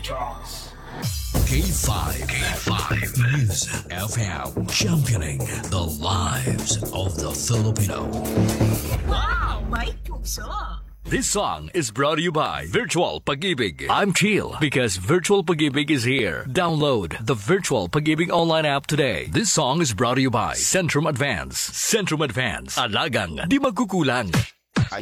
K5, Music FM, championing the lives of the Filipino. Wow, may puso! This song is brought to you by Virtual Pag-ibig. I'm chill because Virtual Pag-ibig is here. Download the Virtual Pag-ibig online app today. This song is brought to you by Centrum Advance. Centrum Advance. Alagang di magkukulang.